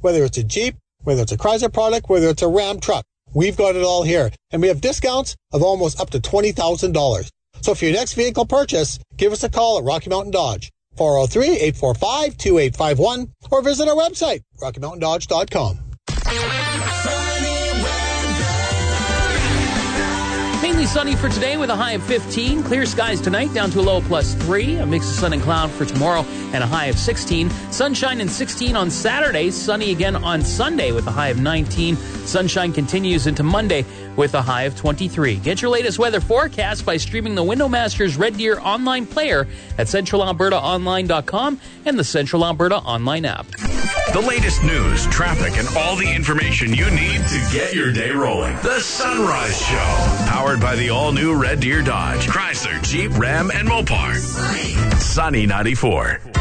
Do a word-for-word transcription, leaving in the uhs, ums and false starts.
whether it's a Jeep, whether it's a Chrysler product, whether it's a Ram truck. We've got it all here. And we have discounts of almost up to twenty thousand dollars. So for your next vehicle purchase, give us a call at Rocky Mountain Dodge, four oh three, eight four five, two eight five one, or visit our website, rocky mountain dodge dot com. Mainly sunny for today with a high of fifteen. Clear skies tonight down to a low plus three. A mix of sun and cloud for tomorrow and a high of sixteen. Sunshine and sixteen on Saturday. Sunny again on Sunday with a high of nineteen. Sunshine continues into Monday with a high of twenty-three. Get your latest weather forecast by streaming the Windowmasters Red Deer online player at central alberta online dot com and the Central Alberta online app. The latest news, traffic, and all the information you need to get your day rolling. The Sunrise Show. Powered by the all-new Red Deer Dodge, Chrysler, Jeep, Ram, and Mopar. Sunny ninety-four.